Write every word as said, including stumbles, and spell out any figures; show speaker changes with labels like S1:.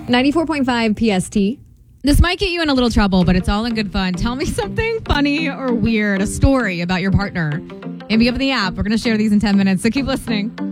S1: ninety-four point five P S T.
S2: This might get you in a little trouble, but it's all in good fun. Tell me something funny or weird, a story about your partner. Hit me up in the app. We're going to share these in ten minutes, so keep listening.